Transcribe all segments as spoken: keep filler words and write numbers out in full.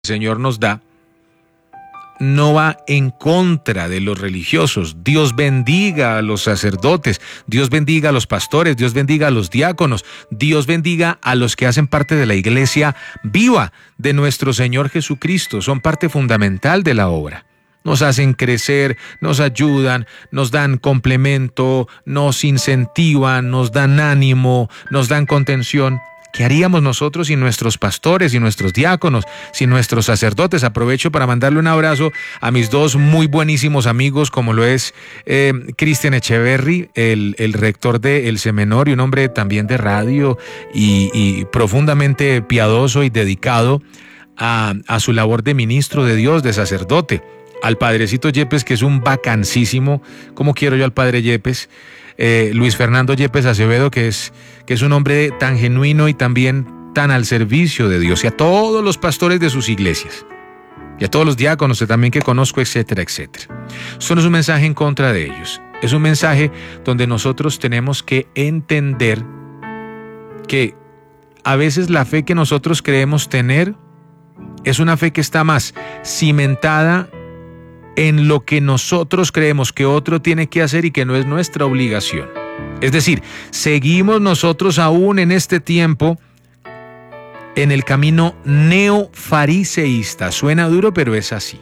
Señor nos da no va en contra de los religiosos. Dios bendiga a los sacerdotes, Dios bendiga a los pastores, Dios bendiga a los diáconos, Dios bendiga a los que hacen parte de la iglesia viva de nuestro Señor Jesucristo. Son parte fundamental de la obra. Nos hacen crecer, nos ayudan, nos dan complemento, nos incentivan, nos dan ánimo, nos dan contención. ¿Qué haríamos nosotros sin nuestros pastores, sin nuestros diáconos, sin nuestros sacerdotes? Aprovecho para mandarle un abrazo a mis dos muy buenísimos amigos, como lo es eh, Cristian Echeverry, el, el rector de El Seminario, un hombre también de radio y, y profundamente piadoso y dedicado a, a su labor de ministro de Dios, de sacerdote. Al padrecito Yepes, que es un bacancísimo, como quiero yo al padre Yepes. Eh, Luis Fernando Yepes Acevedo, que es, que es un hombre tan genuino y también tan al servicio de Dios, y a todos los pastores de sus iglesias, y a todos los diáconos también que conozco, etcétera, etcétera. Eso no es un mensaje en contra de ellos, es un mensaje donde nosotros tenemos que entender que a veces la fe que nosotros creemos tener es una fe que está más cimentada en lo que nosotros creemos que otro tiene que hacer y que no es nuestra obligación. Es decir, seguimos nosotros aún en este tiempo en el camino neofariseísta. Suena duro, pero es así.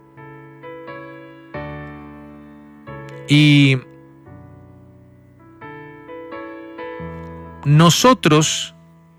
Y nosotros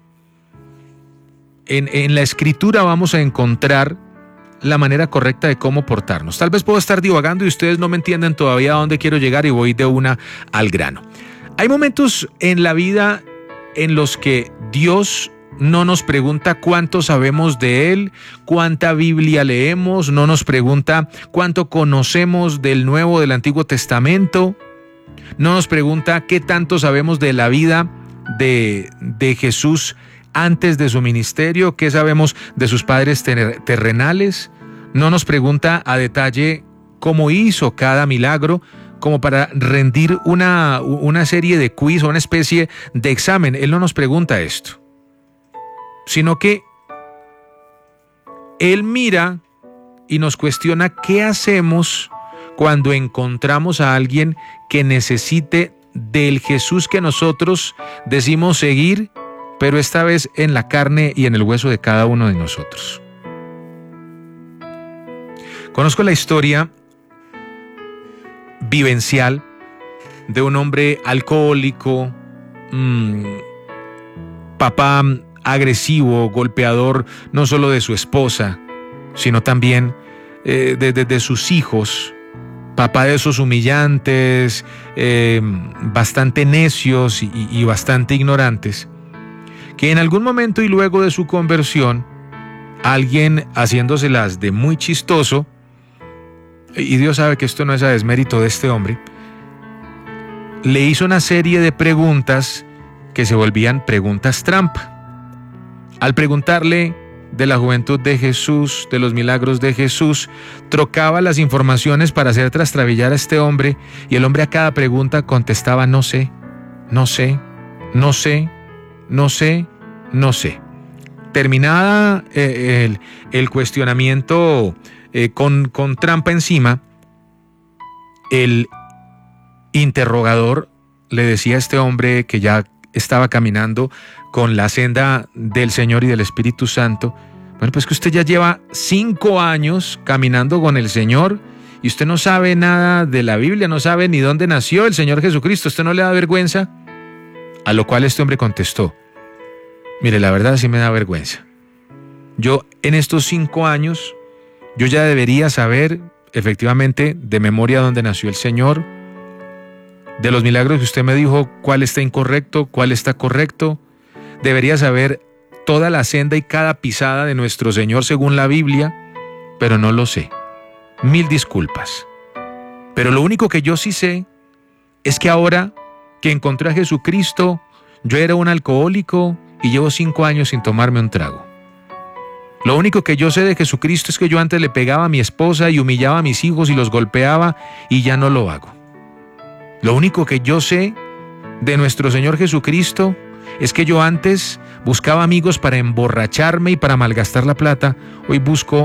en, en la Escritura vamos a encontrar la manera correcta de cómo portarnos. Tal vez puedo estar divagando y ustedes no me entienden todavía a dónde quiero llegar, y voy de una al grano. Hay momentos en la vida en los que Dios no nos pregunta cuánto sabemos de Él, cuánta Biblia leemos, no nos pregunta cuánto conocemos del Nuevo o del Antiguo Testamento, no nos pregunta qué tanto sabemos de la vida de, de Jesús antes de su ministerio, qué sabemos de sus padres ter- terrenales. No nos pregunta a detalle cómo hizo cada milagro, como para rendir una, una serie de quiz o una especie de examen. Él no nos pregunta esto, sino que Él mira y nos cuestiona qué hacemos cuando encontramos a alguien que necesite del Jesús que nosotros decimos seguir, pero esta vez en la carne y en el hueso de cada uno de nosotros. Conozco la historia vivencial de un hombre alcohólico, mmm, papá agresivo, golpeador, no solo de su esposa, sino también eh, de, de, de sus hijos, papá de esos humillantes, eh, bastante necios y, y bastante ignorantes, que en algún momento y luego de su conversión, alguien haciéndoselas de muy chistoso, y Dios sabe que esto no es a desmérito de este hombre, le hizo una serie de preguntas que se volvían preguntas trampa. Al preguntarle de la juventud de Jesús, de los milagros de Jesús, trocaba las informaciones para hacer trastrabillar a este hombre, y el hombre a cada pregunta contestaba no sé, no sé, no sé, no sé, no sé. Terminada eh, el, el cuestionamiento eh, con, con trampa encima, el interrogador le decía a este hombre, que ya estaba caminando con la senda del Señor y del Espíritu Santo: bueno, pues que usted ya lleva cinco años caminando con el Señor y usted no sabe nada de la Biblia, no sabe ni dónde nació el Señor Jesucristo, ¿usted no le da vergüenza? A lo cual este hombre contestó: mire, la verdad sí me da vergüenza. Yo en estos cinco años, yo ya debería saber efectivamente de memoria dónde nació el Señor, de los milagros que usted me dijo, cuál está incorrecto, cuál está correcto. Debería saber toda la senda y cada pisada de nuestro Señor según la Biblia, pero no lo sé. Mil disculpas. Pero lo único que yo sí sé es que ahora que encontré a Jesucristo, yo era un alcohólico y llevo cinco años sin tomarme un trago. Lo único que yo sé de Jesucristo es que yo antes le pegaba a mi esposa y humillaba a mis hijos y los golpeaba, y ya no lo hago. Lo único que yo sé de nuestro Señor Jesucristo Es que yo antes buscaba amigos para emborracharme y para malgastar la plata. Hoy busco